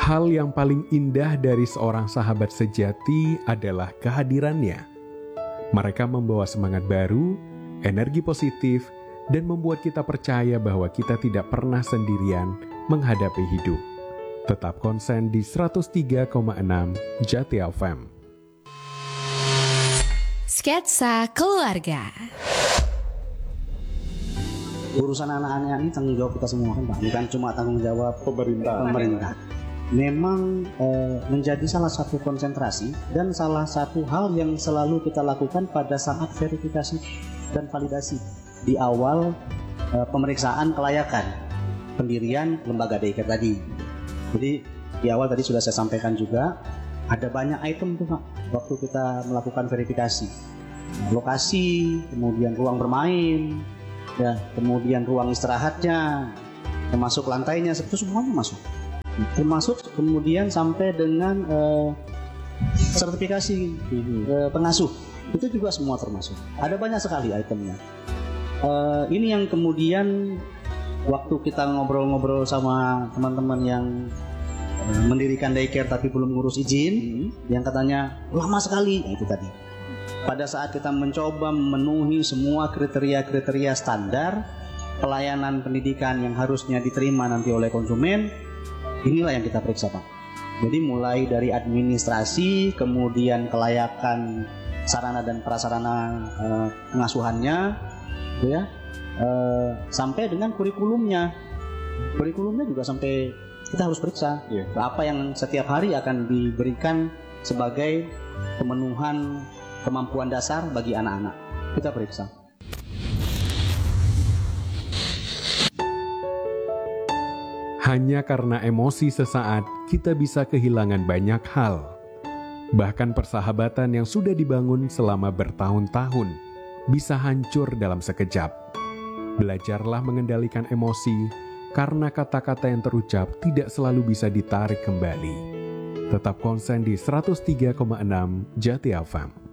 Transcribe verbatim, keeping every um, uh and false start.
Hal yang paling indah dari seorang sahabat sejati adalah kehadirannya. Mereka membawa semangat baru, energi positif, dan membuat kita percaya bahwa kita tidak pernah sendirian menghadapi hidup. Tetap konsen di seratus tiga koma enam Jati F M. Sketsa Keluarga. Urusan anak-anak ini tanggung jawab kita semua kan Pak, bukan cuma tanggung jawab pemerintah. pemerintah. Memang eh, menjadi salah satu konsentrasi dan salah satu hal yang selalu kita lakukan pada saat verifikasi dan validasi di awal eh, pemeriksaan kelayakan pendirian lembaga daycare tadi. Jadi di awal tadi sudah saya sampaikan juga ada banyak item tuh Pak waktu kita melakukan verifikasi. Lokasi, kemudian ruang bermain, ya, kemudian ruang istirahatnya, termasuk lantainya, itu semuanya masuk. Termasuk kemudian sampai dengan uh, sertifikasi uh, pengasuh, itu juga semua termasuk. Ada banyak sekali itemnya. Uh, ini yang kemudian waktu kita ngobrol-ngobrol sama teman-teman yang uh, mendirikan daycare tapi belum ngurus izin, hmm. yang katanya lama sekali, nah, itu tadi. Pada saat kita mencoba memenuhi semua kriteria-kriteria standar pelayanan pendidikan yang harusnya diterima nanti oleh konsumen, inilah yang kita periksa Pak. Jadi mulai dari administrasi, kemudian kelayakan sarana dan prasarana eh, pengasuhannya, gitu ya, eh, sampai dengan kurikulumnya. Kurikulumnya juga sampai kita harus periksa, yeah. apa yang setiap hari akan diberikan sebagai pemenuhan kemampuan dasar bagi anak-anak. Kita periksa. Hanya karena emosi sesaat, kita bisa kehilangan banyak hal. Bahkan persahabatan yang sudah dibangun selama bertahun-tahun bisa hancur dalam sekejap. Belajarlah mengendalikan emosi, karena kata-kata yang terucap tidak selalu bisa ditarik kembali. Tetap konsen di seratus tiga koma enam Jati F M.